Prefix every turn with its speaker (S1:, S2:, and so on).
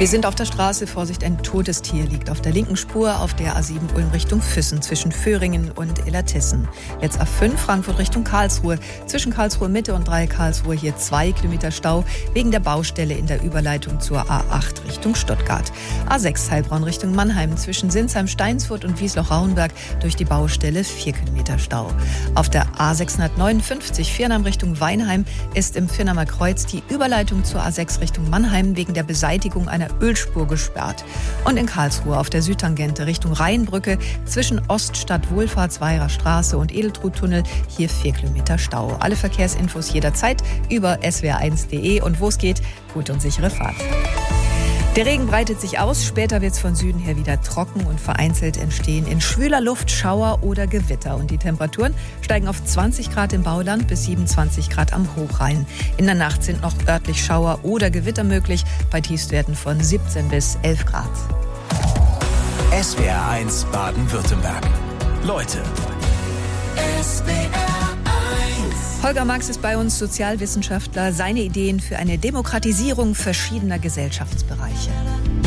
S1: Wir sind auf der Straße. Vorsicht, ein totes Tier liegt auf der linken Spur auf der A7 Ulm Richtung Füssen zwischen Föhringen und Illertissen. Jetzt A5 Frankfurt Richtung Karlsruhe. Zwischen Karlsruhe Mitte und 3 Karlsruhe hier 2 Kilometer Stau wegen der Baustelle in der Überleitung zur A8 Richtung Stuttgart. A6 Heilbronn Richtung Mannheim zwischen Sinsheim-Steinsfurt und Wiesloch-Rauenberg durch die Baustelle 4 Kilometer Stau. Auf der A659 Viernheim Richtung Weinheim ist im Viernheimer Kreuz die Überleitung zur A6 Richtung Mannheim wegen der Beseitigung einer Ölspur gesperrt. Und in Karlsruhe auf der Südtangente Richtung Rheinbrücke zwischen Oststadt Wohlfahrtsweiher Straße und Edeltruttunnel hier 4 Kilometer Stau. Alle Verkehrsinfos jederzeit über swr1.de und wo es geht, gute und sichere Fahrt. Der Regen breitet sich aus, später wird es von Süden her wieder trocken und vereinzelt entstehen in schwüler Luft Schauer oder Gewitter. Und die Temperaturen steigen auf 20 Grad im Bauland bis 27 Grad am Hochrhein. In der Nacht sind noch örtlich Schauer oder Gewitter möglich, bei Tiefstwerten von 17 bis 11 Grad.
S2: SWR1 Baden-Württemberg. Leute.
S1: Holger Marx ist bei uns, Sozialwissenschaftler. Seine Ideen für eine Demokratisierung verschiedener Gesellschaftsbereiche.